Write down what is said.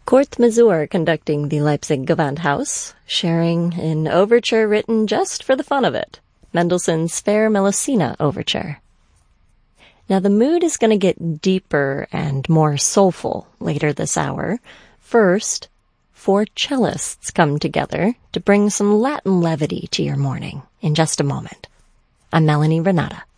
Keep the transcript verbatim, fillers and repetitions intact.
Kurt Masur conducting the Leipzig Gewandhaus, sharing an overture written just for the fun of it, Mendelssohn's Fair Melusina Overture. Now the mood is going to get deeper and more soulful later this hour. First, four cellists come together to bring some Latin levity to your morning in just a moment. I'm Melanie Renata.